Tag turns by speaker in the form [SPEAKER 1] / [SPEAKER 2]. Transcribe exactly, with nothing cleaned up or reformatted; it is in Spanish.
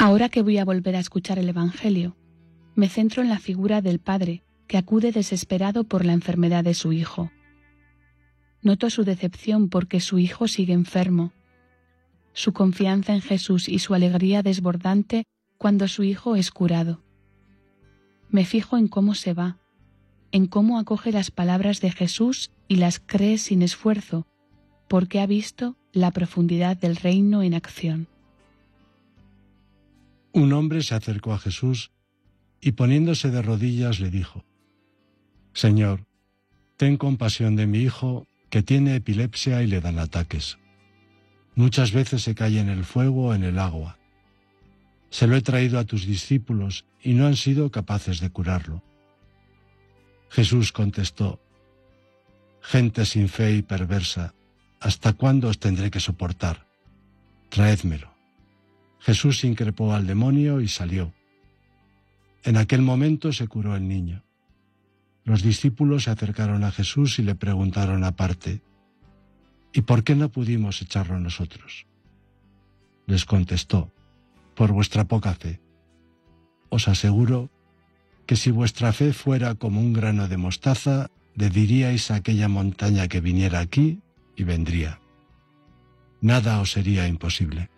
[SPEAKER 1] Ahora que voy a volver a escuchar el Evangelio, me centro en la figura del padre que acude desesperado por la enfermedad de su hijo. Noto su decepción porque su hijo sigue enfermo, su confianza en Jesús y su alegría desbordante cuando su hijo es curado. Me fijo en cómo se va, en cómo acoge las palabras de Jesús y las cree sin esfuerzo, porque ha visto la profundidad del reino en acción.
[SPEAKER 2] Un hombre se acercó a Jesús y poniéndose de rodillas le dijo: Señor, ten compasión de mi hijo que tiene epilepsia y le dan ataques. Muchas veces se cae en el fuego o en el agua. Se lo he traído a tus discípulos y no han sido capaces de curarlo. Jesús contestó: Gente sin fe y perversa, ¿hasta cuándo os tendré que soportar? Traédmelo. Jesús increpó al demonio y salió. En aquel momento se curó el niño. Los discípulos se acercaron a Jesús y le preguntaron aparte: ¿Y por qué no pudimos echarlo nosotros? Les contestó: por vuestra poca fe. Os aseguro que si vuestra fe fuera como un grano de mostaza, le diríais a aquella montaña que viniera aquí y vendría. Nada os sería imposible.